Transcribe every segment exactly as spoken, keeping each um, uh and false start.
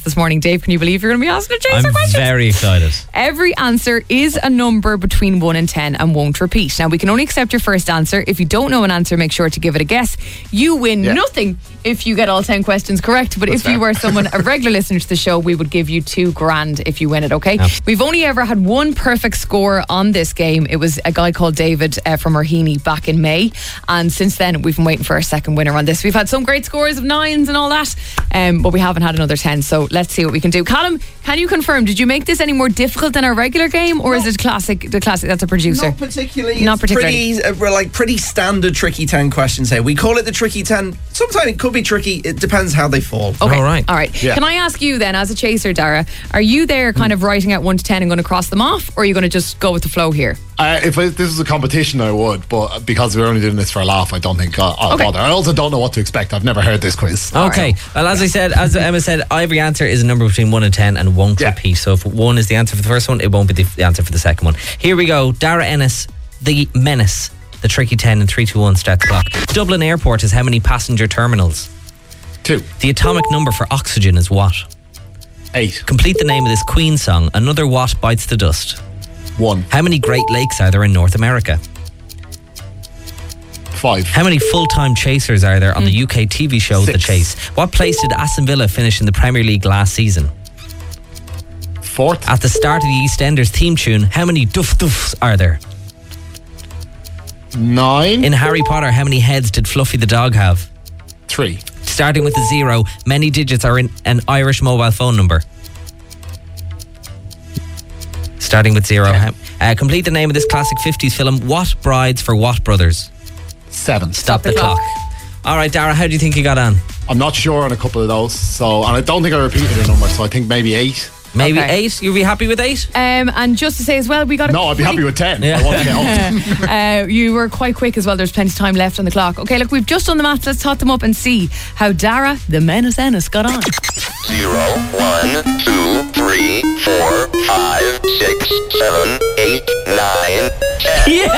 this morning. Dave, can you believe you're going to be asking a chaser I'm question? very excited. Every answer is a number between one and ten and won't repeat. Now, we can only accept your first answer. If you don't know an answer, make sure to give it a guess. You win Yeah. nothing if you get all ten questions correct. But That's if you fair. were someone, a regular listener to the show, we would give you two grand if you win it, okay? Absolutely. We've only ever had one perfect score on this game. It was a guy called David uh, from Orhini back in May. And since then, we've been waiting for our second winner on this. We've had some great scores of nines and all that, um, but we haven't had another ten. So let's see what we can do. Callum, can you confirm, did you make this any more difficult than our regular game? Or is it classic? The classic, that's a producer. Not particularly. Not It's particularly. Pretty, uh, we're like pretty standard tricky ten questions here. We call it the tricky ten. Sometimes it could be tricky. It depends how they fall. Okay. All right. All right. Yeah. Can I ask you then, as a chaser, Dara, are you there kind of writing out one to ten and going to cross them off, or are you going to just go with the flow here? Uh, if I, this was a competition, I would, but because we're only doing this for a laugh, I don't think I'll, I'll Okay. bother. I also don't know what to expect. I've never heard this quiz. Okay. Well, as I said, as Emma said, every answer is a number between one and ten and won't Yeah. repeat. So if one is the answer for the first one, it won't be the, the answer for the second one. Here we go. Dara Ennis, the menace. The tricky ten and three, two, one, start the clock. Dublin Airport has how many passenger terminals? Two. The atomic number for oxygen is what? Eight. Complete the name of this Queen song. Another what bites the dust? One. How many Great Lakes are there in North America? Five. How many full-time chasers are there on the U K T V show The Six. Chase? What place did Aston Villa finish in the Premier League last season? Fourth. At the start of the EastEnders theme tune, how many duff duffs are there? Nine. In Harry Potter, how many heads did Fluffy the dog have? Three. Starting with a zero, many digits are in an Irish mobile phone number. Starting with zero. How- Uh, complete the name of this classic fifties film. What Brides for What Brothers? Seven. Stop the the clock. All right, Dara, how do you think you got on? I'm not sure on a couple of those, so and I don't think I repeated a number, so I think maybe eight. Maybe Okay. eight? You'd be happy with eight? Um, and just to say as well, we got a No, I'd be pretty- happy with ten. Yeah. I want to get up. Uh, you were quite quick as well. There's plenty of time left on the clock. Okay, look, we've just done the maths. Let's tot them up and see how Dara, the menace Ennis, got on. Zero, one, two, three, four, five, six, seven, eight, nine, ten.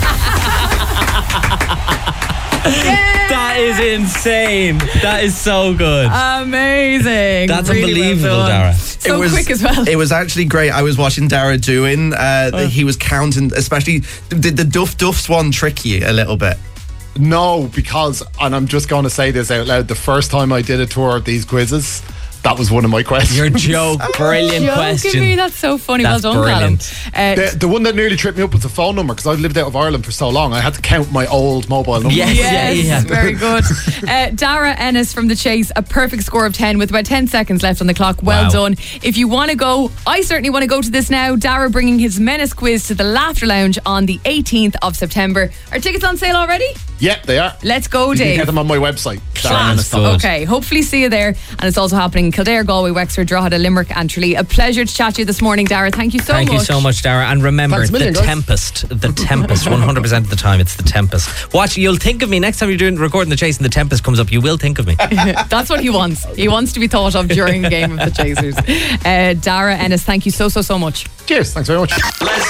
That is insane. That is so good. Amazing. That's Really unbelievable, well done. Dara. So It was- quick as well. It was actually great. I was watching Dara doing. Uh, Oh. He was counting, especially did the Duff Duffs one trick you a little bit? No, because, and I'm just going to say this out loud, the first time I did a tour of these quizzes, that was one of my questions. Your joke. Brilliant Joking question. me, that's so funny. That's well done, brilliant. Callum. Uh, The, the one that nearly tripped me up was the phone number, because I've lived out of Ireland for so long. I had to count my old mobile number. Yes. Yes, Yeah, yeah. very good. Uh, Dara Ennis from The Chase, a perfect score of ten with about ten seconds left on the clock. Well Wow. done. If you want to go, I certainly want to go to this now. Dara bringing his Menace quiz to the Laughter Lounge on the eighteenth of September. Are tickets on sale already? Yeah, they are. Let's go, You can Dave. get them on my website. Class. Good. Okay, hopefully see you there. And it's also happening in Kildare, Galway, Wexford, Drogheda, Limerick and Tralee. A pleasure to chat to you this morning, Dara. Thank you so Thank much. you so much, Dara. And remember, Thanks a million, the guys. Tempest. The Tempest. one hundred percent of the time, it's the Tempest. Watch, you'll think of me next time you're doing recording The Chase and the Tempest comes up. You will think of me. That's what he wants. He wants to be thought of during the game of the Chasers. Uh, Dara Ennis, thank you so, so, so much. Cheers. Thanks very much.